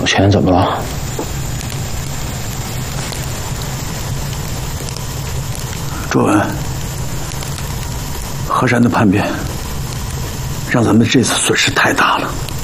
钱怎么了？ 卓文，河山的叛变，让咱们这次损失太大了。